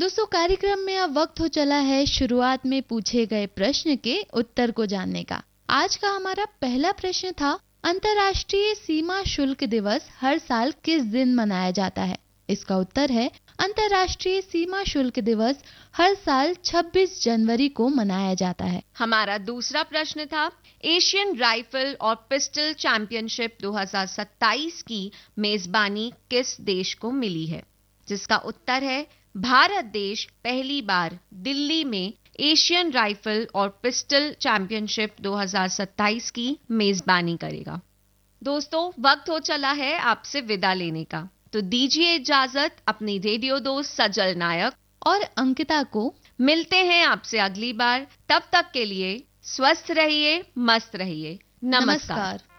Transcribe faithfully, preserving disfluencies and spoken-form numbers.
दोस्तों, कार्यक्रम में अब वक्त हो चला है शुरुआत में पूछे गए प्रश्न के उत्तर को जानने का। आज का हमारा पहला प्रश्न था, अंतर्राष्ट्रीय सीमा शुल्क दिवस हर साल किस दिन मनाया जाता है? इसका उत्तर है, अंतर्राष्ट्रीय सीमा शुल्क दिवस हर साल छब्बीस जनवरी को मनाया जाता है। हमारा दूसरा प्रश्न था, एशियन राइफल और पिस्टल चैंपियनशिप दो हज़ार सत्ताईस की मेजबानी किस देश को मिली है? जिसका उत्तर है, भारत देश पहली बार दिल्ली में एशियन राइफल और पिस्टल चैंपियनशिप दो हज़ार सत्ताईस की मेजबानी करेगा। दोस्तों, वक्त हो चला है आपसे विदा लेने का, तो दीजिए इजाजत अपनी रेडियो दोस्त सजल नायक और अंकिता को। मिलते हैं आपसे अगली बार। तब तक के लिए स्वस्थ रहिए, मस्त रहिए। नमस्कार, नमस्कार।